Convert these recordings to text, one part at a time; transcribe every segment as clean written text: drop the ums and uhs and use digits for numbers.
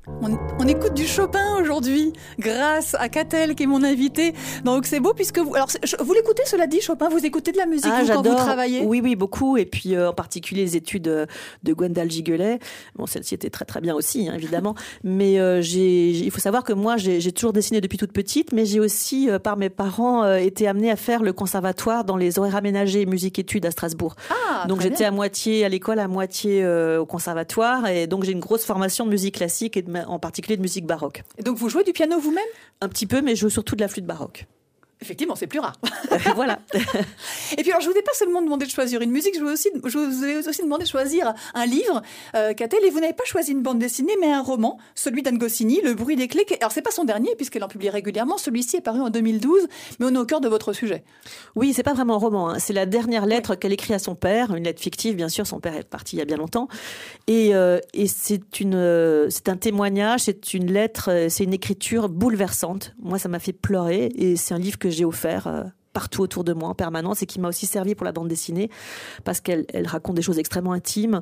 On écoute du Chopin aujourd'hui, grâce à Catel qui est mon invité dans C'est beau, puisque vous l'écoutez, cela dit, Chopin, vous écoutez de la musique quand vous travaillez? Oui, beaucoup, et puis en particulier les études de Gwendal Giguelet. Bon, celle-ci était très très bien aussi, hein, évidemment, mais il faut savoir que moi j'ai toujours dessiné depuis toute petite, mais j'ai aussi, par mes parents, été amenée à faire le conservatoire dans les horaires aménagés musique-études à Strasbourg. Donc j'étais à moitié à l'école, à moitié au conservatoire, et donc j'ai une grosse formation de musique classique et en particulier de musique baroque. Et donc vous jouez du piano vous-même? Un petit peu, mais je joue surtout de la flûte baroque. Effectivement, c'est plus rare. Voilà. Et puis alors, je vous ai pas seulement demandé de choisir une musique, je vous ai aussi demandé de choisir un livre, Catel, et vous n'avez pas choisi une bande dessinée, mais un roman, celui d'Anne Goscinny, Le bruit des clés. Alors c'est pas son dernier, puisqu'elle en publie régulièrement. Celui-ci est paru en 2012, mais on est au cœur de votre sujet. Oui, c'est pas vraiment un roman, hein. C'est la dernière lettre qu'elle écrit à son père, une lettre fictive, bien sûr. Son père est parti il y a bien longtemps, et c'est un témoignage, c'est une lettre, c'est une écriture bouleversante. Moi, ça m'a fait pleurer, et c'est un livre que j'ai offert partout autour de moi en permanence et qui m'a aussi servi pour la bande dessinée parce qu'elle raconte des choses extrêmement intimes,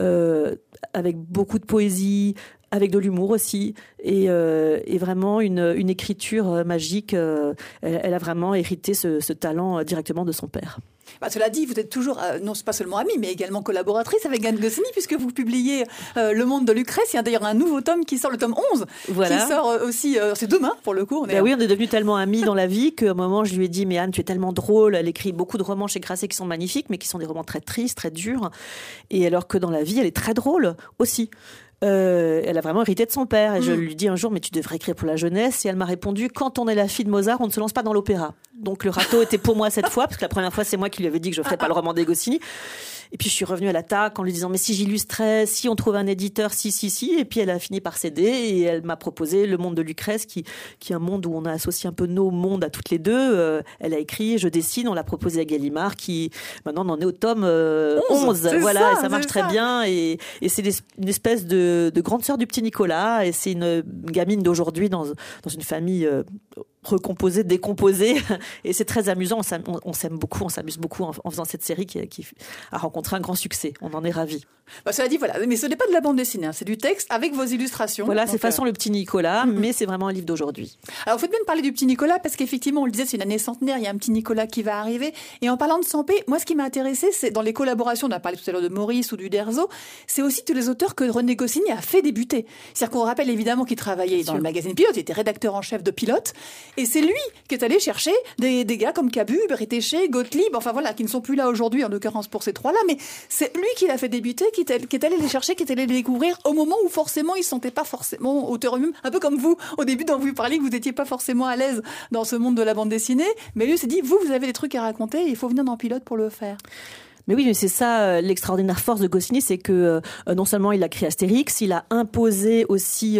avec beaucoup de poésie, avec de l'humour aussi, et vraiment une écriture magique. Elle a vraiment hérité ce talent directement de son père. Cela dit, vous êtes toujours, non pas seulement amie, mais également collaboratrice avec Anne Goscinny, puisque vous publiez Le monde de Lucrèce. Il y a d'ailleurs un nouveau tome qui sort, le tome 11, qui sort aussi, c'est demain pour le coup. Oui, on est devenus tellement amis dans la vie qu'à un moment, je lui ai dit, mais Anne, tu es tellement drôle. Elle écrit beaucoup de romans chez Grasset qui sont magnifiques, mais qui sont des romans très tristes, très durs. Et alors que dans la vie, elle est très drôle aussi. Elle a vraiment hérité de son père. Et je lui dis un jour, mais tu devrais écrire pour la jeunesse. Et elle m'a répondu, quand on est la fille de Mozart, on ne se lance pas dans l'opéra. Donc le râteau était pour moi cette fois, parce que la première fois, c'est moi qui lui avais dit que je ne ferais pas le roman des Goscinny. Et puis je suis revenue à l'attaque en lui disant, mais si j'illustrais, si on trouve un éditeur, si. Et puis elle a fini par céder et elle m'a proposé Le monde de Lucrèce, qui est un monde où on a associé un peu nos mondes à toutes les deux. Elle a écrit, je dessine, on l'a proposé à Gallimard, qui maintenant on en est au tome 11. Voilà, ça marche très bien. Et c'est une espèce de grande sœur du petit Nicolas. Et c'est une gamine d'aujourd'hui dans une famille recomposée, décomposée. Et c'est très amusant. On s'aime beaucoup, on s'amuse beaucoup en faisant cette série qui a rencontré un grand succès. On en est ravis. Cela dit, voilà. Mais ce n'est pas de la bande dessinée, hein. C'est du texte avec vos illustrations. Voilà, c'est façon le petit Nicolas, mais c'est vraiment un livre d'aujourd'hui. Alors, vous faites bien de parler du petit Nicolas, parce qu'effectivement, on le disait, c'est une année centenaire, il y a un petit Nicolas qui va arriver. Et en parlant de Sampé, moi, ce qui m'a intéressé, c'est dans les collaborations, on a parlé tout à l'heure de Maurice ou du Derzo, c'est aussi tous les auteurs que René Goscinny a fait débuter. C'est-à-dire qu'on rappelle évidemment qu'il travaillait dans le magazine Pilote, il était rédacteur en chef de Pilote, et c'est lui qui est allé chercher des gars comme Cabu, Bretéché, Gottlieb, enfin voilà, qui ne sont plus là aujourd'hui, en l'occurrence pour ces trois-là, mais c'est lui qui l'a fait débuter, qui est allé les chercher, qui est allé les découvrir au moment où forcément ils ne se sentaient pas forcément auteurs eux-mêmes, un peu comme vous, au début, dont vous parliez que vous n'étiez pas forcément à l'aise dans ce monde de la bande dessinée, mais lui s'est dit, vous avez des trucs à raconter, il faut venir dans Pilote pour le faire. Mais oui, c'est ça l'extraordinaire force de Goscinny, c'est que non seulement il a créé Astérix, il a imposé aussi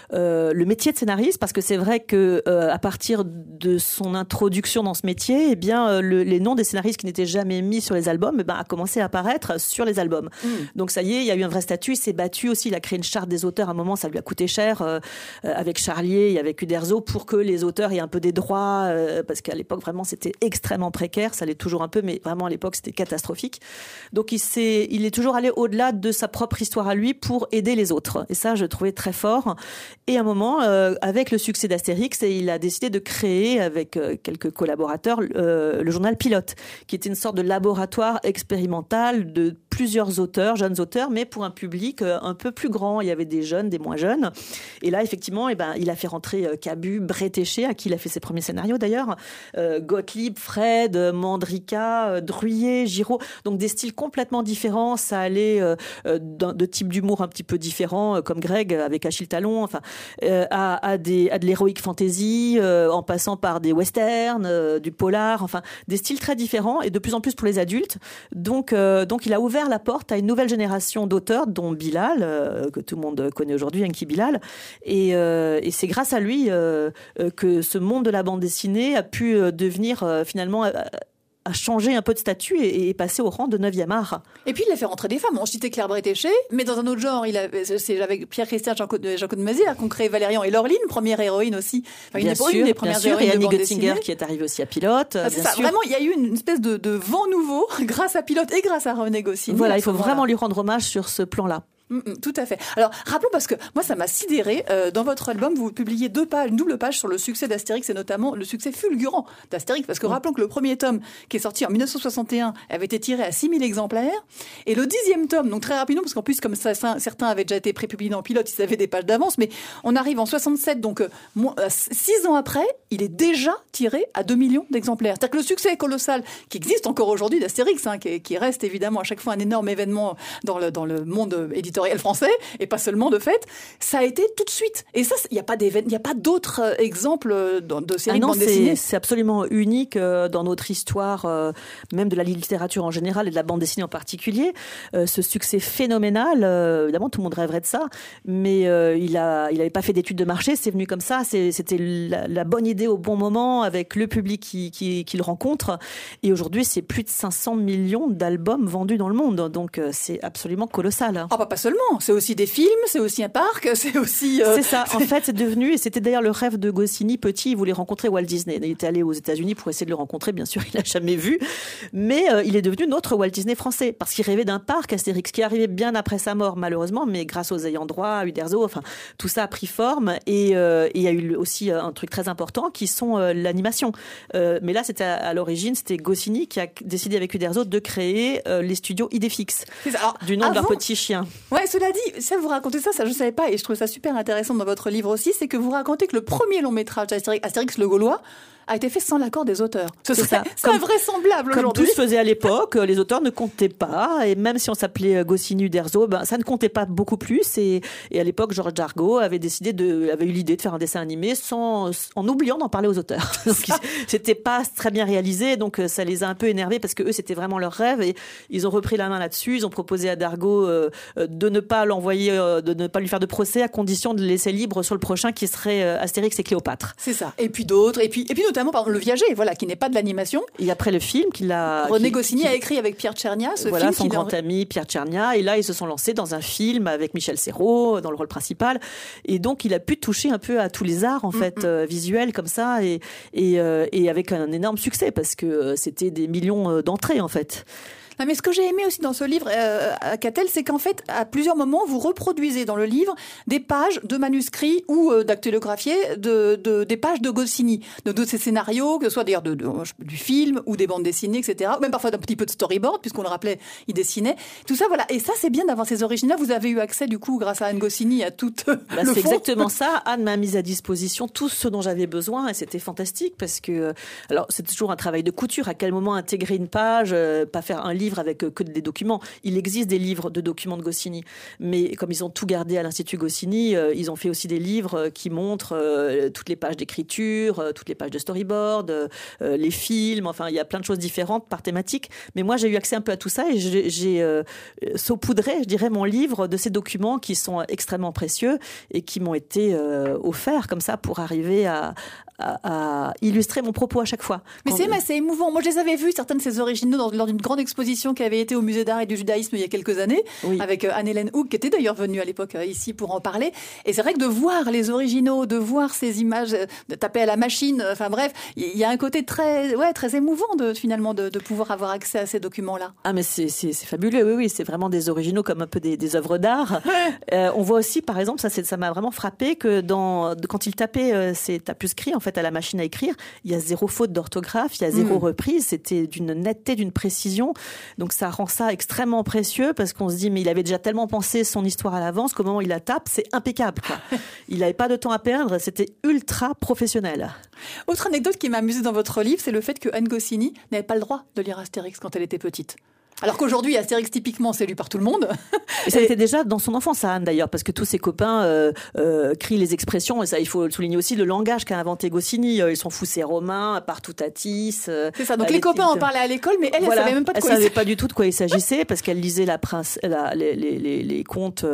le métier de scénariste, parce que c'est vrai que à partir de son introduction dans ce métier, eh bien les noms des scénaristes qui n'étaient jamais mis sur les albums, a commencé à apparaître sur les albums. Donc ça y est, il y a eu un vrai statut, il s'est battu aussi, il a créé une charte des auteurs. À un moment, ça lui a coûté cher avec Charlier et avec Uderzo pour que les auteurs aient un peu des droits, parce qu'à l'époque vraiment c'était extrêmement précaire, ça l'est toujours un peu, mais vraiment à l'époque c'était catastrophique. Donc il est toujours allé au-delà de sa propre histoire à lui pour aider les autres. Et ça, je trouvais très fort. Et à un moment, avec le succès d'Astérix, il a décidé de créer, avec quelques collaborateurs, le journal Pilote, qui était une sorte de laboratoire expérimental de plusieurs auteurs, jeunes auteurs, mais pour un public un peu plus grand. Il y avait des jeunes, des moins jeunes. Et là, effectivement, il a fait rentrer Cabu, Bretéché, à qui il a fait ses premiers scénarios d'ailleurs, Gottlieb, Fred, Mandrika, Druyer, Giraud. Donc des styles complètement différents, ça allait de types d'humour un petit peu différents, comme Greg avec Achille Talon, enfin, à de l'héroïque fantasy, en passant par des westerns, du polar, enfin des styles très différents et de plus en plus pour les adultes. Donc il a ouvert la porte à une nouvelle génération d'auteurs, dont Bilal, que tout le monde connaît aujourd'hui, Enki Bilal. Et c'est grâce à lui que ce monde de la bande dessinée a pu devenir finalement a changé un peu de statut et passé au rang de 9e art. Et puis il a fait rentrer des femmes. On citait Claire Bretéché, mais dans un autre genre, c'est avec Pierre-Christian Jean-Claude Mazière qu'on crée Valérian et Laureline, première héroïne aussi. Enfin, bien sûr, une des premières bien sûr, et héroïnes Annie de bande Göttinger dessinée. qui est arrivée aussi à Pilote. C'est ça. Sûr. Vraiment, il y a eu une espèce de vent nouveau grâce à Pilote et grâce à René Goscinny. Voilà, il faut vraiment lui rendre hommage sur ce plan-là. Tout à fait. Alors, rappelons, parce que moi, ça m'a sidéré. Dans votre album, vous publiez une double page sur le succès d'Astérix et notamment le succès fulgurant d'Astérix. Parce que rappelons que le premier tome, qui est sorti en 1961, avait été tiré à 6000 exemplaires. Et le 10e tome, donc très rapidement, parce qu'en plus, comme ça, certains avaient déjà été prépubliés dans Pilote, ils avaient des pages d'avance, mais on arrive en 67, donc 6 ans après, il est déjà tiré à 2 millions d'exemplaires. C'est-à-dire que le succès colossal qui existe encore aujourd'hui d'Astérix, qui reste évidemment à chaque fois un énorme événement dans le monde éditorial français, et pas seulement de fait, ça a été tout de suite. Et ça, il n'y a pas d'autres exemples de séries de bande dessinée. C'est absolument unique dans notre histoire, même de la littérature en général et de la bande dessinée en particulier. Ce succès phénoménal, évidemment, tout le monde rêverait de ça, mais il avait pas fait d'études de marché, c'est venu comme ça, c'était la bonne idée au bon moment, avec le public qui le rencontre. Et aujourd'hui, c'est plus de 500 millions d'albums vendus dans le monde, donc c'est absolument colossal. Ah, pas seulement, c'est aussi des films, c'est aussi un parc, c'est aussi... C'est ça, en fait, c'est devenu, et c'était d'ailleurs le rêve de Goscinny, petit, il voulait rencontrer Walt Disney. Il était allé aux États-Unis pour essayer de le rencontrer, bien sûr, il l'a jamais vu, mais il est devenu notre Walt Disney français, parce qu'il rêvait d'un parc Astérix, qui est arrivé bien après sa mort, malheureusement, mais grâce aux ayants droit, à Uderzo, enfin, tout ça a pris forme, et il y a eu aussi un truc très important, qui sont l'animation. Mais là, c'était à l'origine, c'était Goscinny qui a décidé avec Uderzo de créer les studios Idéfix, du nom de leur petit chien. Ouais, cela dit, ça vous racontez ça je savais pas, et je trouve ça super intéressant dans votre livre aussi, c'est que vous racontez que le premier long métrage d'Astérix le Gaulois a été fait sans l'accord des auteurs. C'est invraisemblable aujourd'hui. Comme tout se faisait à l'époque, les auteurs ne comptaient pas, et même si on s'appelait Goscinny, Uderzo, ça ne comptait pas beaucoup plus, et à l'époque, Georges Dargaud avait eu l'idée de faire un dessin animé en oubliant d'en parler aux auteurs. Donc, c'était pas très bien réalisé, donc ça les a un peu énervés, parce que eux, c'était vraiment leur rêve, et ils ont repris la main là-dessus, ils ont proposé à Dargaud de ne pas l'envoyer, de ne pas lui faire de procès, à condition de le laisser libre sur le prochain, qui serait Astérix et Cléopâtre. C'est ça. Et puis d'autres, et puis notamment par exemple, Le Viager, qui n'est pas de l'animation. Et après le film René Goscinny a écrit avec Pierre Tchernia son grand ami Pierre Tchernia, et là ils se sont lancés dans un film avec Michel Serrault dans le rôle principal, et donc il a pu toucher un peu à tous les arts en fait visuels comme ça, et avec un énorme succès, parce que c'était des millions d'entrées en fait. Non, mais ce que j'ai aimé aussi dans ce livre, Catel, c'est qu'en fait, à plusieurs moments, vous reproduisez dans le livre des pages de manuscrits ou dactylographiés des pages de Goscinny, de ces scénarios, que ce soit d'ailleurs du film ou des bandes dessinées, etc. Ou même parfois d'un petit peu de storyboard, puisqu'on le rappelait, il dessinait. Tout ça, voilà. Et ça, c'est bien d'avoir ces originaux. Vous avez eu accès, du coup, grâce à Anne Goscinny, à tout le fond. C'est exactement ça. Anne m'a mis à disposition tout ce dont j'avais besoin, et c'était fantastique, parce que, alors, c'est toujours un travail de couture. À quel moment intégrer une page, pas faire un livre avec que des documents. Il existe des livres de documents de Goscinny, mais comme ils ont tout gardé à l'Institut Goscinny, ils ont fait aussi des livres qui montrent toutes les pages d'écriture, toutes les pages de storyboard, les films, enfin il y a plein de choses différentes par thématique, mais moi j'ai eu accès un peu à tout ça, et j'ai saupoudré, je dirais, mon livre de ces documents qui sont extrêmement précieux et qui m'ont été offerts comme ça pour arriver à illustrer mon propos à chaque fois. Mais c'est émouvant. Moi, je les avais vus, certains de ces originaux, lors d'une grande exposition qui avait été au Musée d'art et du judaïsme il y a quelques années, avec Anne-Hélène Houck, qui était d'ailleurs venue à l'époque ici pour en parler. Et c'est vrai que de voir les originaux, de voir ces images, de taper à la machine, enfin bref, il y a un côté très émouvant finalement de pouvoir avoir accès à ces documents-là. Ah, mais c'est fabuleux, oui, c'est vraiment des originaux comme un peu des œuvres d'art. On voit aussi, par exemple, ça m'a vraiment frappé que quand il tapait ces tapuscrits, en fait, à la machine à écrire, il y a zéro faute d'orthographe, il y a zéro reprise, c'était d'une netteté, d'une précision. Donc ça rend ça extrêmement précieux, parce qu'on se dit, mais il avait déjà tellement pensé son histoire à l'avance qu'au moment où il la tape, c'est impeccable, quoi. Il n'avait pas de temps à perdre, c'était ultra professionnel. Autre anecdote qui m'a amusée dans votre livre, c'est le fait que Anne Goscinny n'avait pas le droit de lire Astérix quand elle était petite. Alors qu'aujourd'hui, Astérix, typiquement, c'est lu par tout le monde. Et ça était déjà dans son enfance, Anne, d'ailleurs, parce que tous ses copains crient les expressions, et ça, il faut souligner aussi le langage qu'a inventé Goscinny. Ils sont fous, c'est romain, partout Tatis. C'est ça, donc les copains en parlaient à l'école, mais elle savait même pas de quoi il s'agissait. Elle savait pas du tout de quoi il s'agissait, parce qu'elle lisait les contes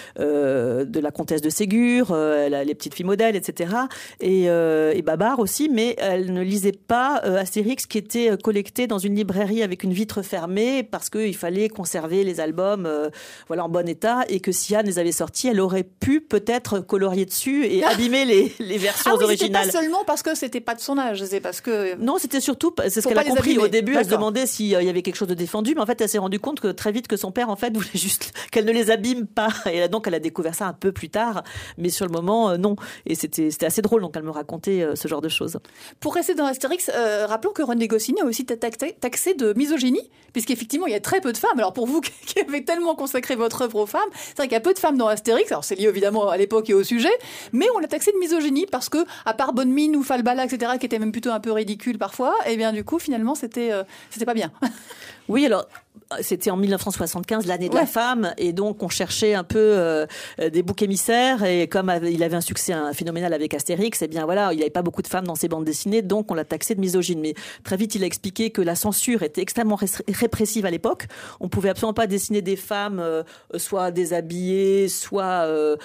de la comtesse de Ségur, les petites filles modèles, etc. Et Babar aussi, mais elle ne lisait pas Astérix, qui était collecté dans une librairie avec une vitre fermée, parce qu'il fallait conserver les albums en bon état, et que si Anne les avait sortis, elle aurait pu peut-être colorier dessus et abîmer les versions originales. C'était pas seulement parce que c'était pas de son âge, c'est parce que... Non, c'était surtout, c'est ce qu'elle a compris au début, elle se demandait s'il y avait quelque chose de défendu, mais en fait elle s'est rendue compte que très vite que son père en fait voulait juste qu'elle ne les abîme pas, et donc elle a découvert ça un peu plus tard, mais sur le moment non, et c'était assez drôle, donc elle me racontait ce genre de choses. Pour rester dans Astérix, rappelons que René Goscinny a aussi été taxé de misogynie, puisqu'effectivement il y a très peu de femmes. Alors pour vous qui avez tellement consacré votre œuvre aux femmes, c'est vrai qu'il y a peu de femmes dans Astérix, alors c'est lié évidemment à l'époque et au sujet, mais on l'a taxé de misogynie parce que, à part Bonne Mine ou Falbala, etc., qui étaient même plutôt un peu ridicules parfois, et bien du coup finalement c'était pas bien. Oui, alors c'était en 1975, l'année de la femme, et donc on cherchait un peu des boucs émissaires, et comme il avait un succès phénoménal avec Astérix, eh bien voilà, il n'y avait pas beaucoup de femmes dans ses bandes dessinées, donc on l'a taxé de misogyne. Mais très vite, il a expliqué que la censure était extrêmement répressive à l'époque. On pouvait absolument pas dessiner des femmes soit déshabillées, soit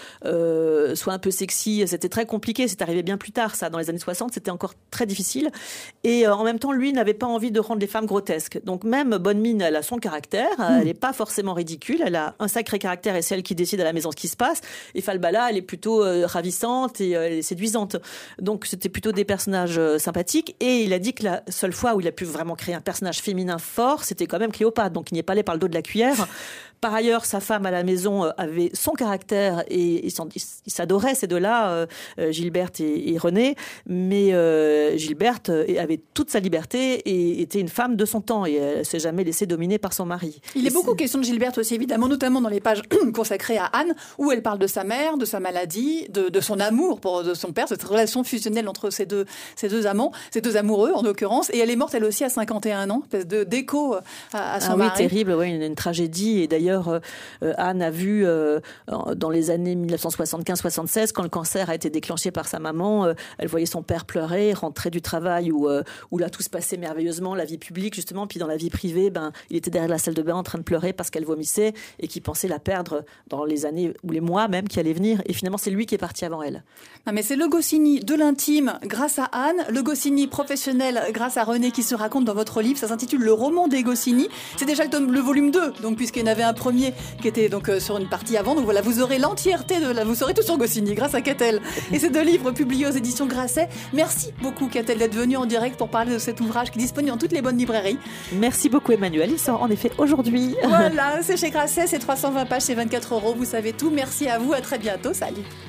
un peu sexy. C'était très compliqué. C'est arrivé bien plus tard, ça. Dans les années 60, c'était encore très difficile. Et en même temps, lui n'avait pas envie de rendre les femmes grotesques. Donc même Bonne Mine, elle a son caractère. Elle n'est pas forcément ridicule. Elle a un sacré caractère, et c'est elle qui décide à la maison ce qui se passe. Et Falbala, elle est plutôt ravissante et séduisante. Donc c'était plutôt des personnages sympathiques. Et il a dit que la seule fois où il a pu vraiment créer un personnage féminin fort, c'était quand même Cléopâtre. Donc il n'y est pas allé par le dos de la cuillère. Par ailleurs, sa femme à la maison avait son caractère, et ils s'adoraient ces deux-là, Gilberte et René. Mais Gilberte avait toute sa liberté et était une femme de son temps, et elle s'est jamais laissée dominer par son mari. Il est beaucoup question de Gilberte aussi, évidemment, notamment dans les pages consacrées à Anne, où elle parle de sa mère, de sa maladie, de son amour de son père, cette relation fusionnelle entre ces deux amants, ces deux amoureux en l'occurrence. Et elle est morte elle aussi à 51 ans, espèce d'écho à son mari. Oui, terrible, une tragédie. Et d'ailleurs, Anne a vu dans les années 1975-76, quand le cancer a été déclenché par sa maman, elle voyait son père pleurer, rentrer du travail où là tout se passait merveilleusement, la vie publique justement, puis dans la vie privée, il était derrière la salle de bain en train de pleurer parce qu'elle vomissait et qu'il pensait la perdre dans les années ou les mois même qui allaient venir, et finalement c'est lui qui est parti avant elle. Non, mais c'est le Goscinny de l'intime grâce à Anne, le Goscinny professionnel grâce à René qui se raconte dans votre livre. Ça s'intitule Le roman des Goscinny. C'est déjà le volume 2, donc puisqu'il y en avait un premier qui était donc sur une partie avant. Donc voilà, vous aurez l'entièreté vous saurez tout sur Goscinny grâce à Catel et ces deux livres publiés aux éditions Grasset. Merci beaucoup Catel d'être venue en direct pour parler de cet ouvrage qui est disponible dans toutes les bonnes librairies. Merci beaucoup Emmanuel, il sort en effet aujourd'hui. Voilà, c'est chez Grasset, c'est 320 pages, c'est 24 €, vous savez tout. Merci à vous, à très bientôt, salut.